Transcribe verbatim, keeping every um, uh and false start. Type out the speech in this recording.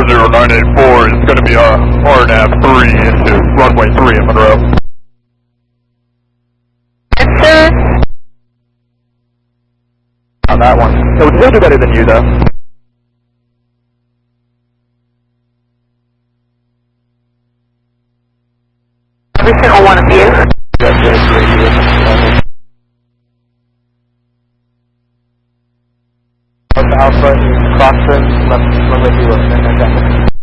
zero nine eight four is going to be uh, R N A V three into runway three in Monroe. Yes, sir. On that one. So he'll do better than you, though. Every single one of you. Yes, yes, yes. Alpha is crossing left runway zero.